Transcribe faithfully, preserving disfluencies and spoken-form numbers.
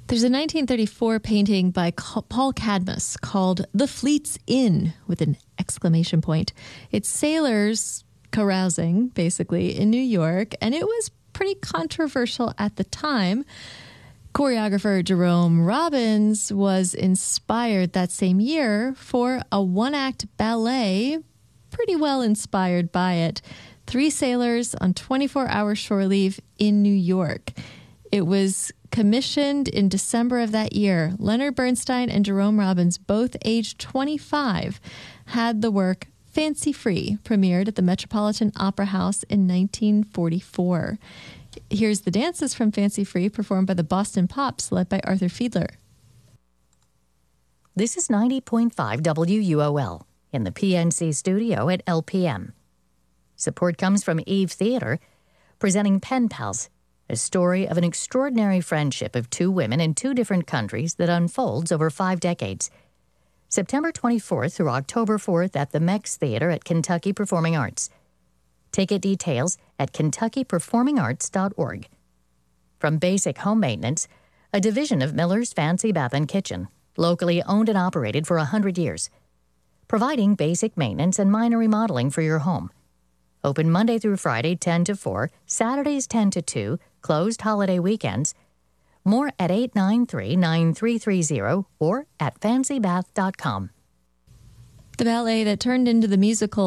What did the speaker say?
There's a nineteen thirty-four painting by Paul Cadmus called The Fleet's Inn, with an exclamation point. It's sailors carousing, basically, in New York, and it was pretty controversial at the time. Choreographer Jerome Robbins was inspired that same year for a one-act ballet, pretty well inspired by it. Three sailors on twenty-four hour shore leave in New York. It was commissioned in December of that year. Leonard Bernstein and Jerome Robbins, both aged twenty-five, had the work Fancy Free premiered at the Metropolitan Opera House in nineteen forty-four. Here's the dances from Fancy Free, performed by the Boston Pops, led by Arthur Fiedler. This is ninety point five W U O L in the P N C studio at L P M. Support comes from Eve Theater, presenting Pen Pals, a story of an extraordinary friendship of two women in two different countries that unfolds over five decades. September twenty-fourth through October fourth at the Mex Theater at Kentucky Performing Arts. Ticket details at kentucky performing arts dot org. From Basic Home Maintenance, a division of Miller's Fancy Bath and Kitchen, locally owned and operated for one hundred years. Providing basic maintenance and minor remodeling for your home. Open Monday through Friday, ten to four, Saturdays ten to two, closed holiday weekends. More at eight nine three, nine three three zero or at fancy bath dot com. The ballet that turned into the musical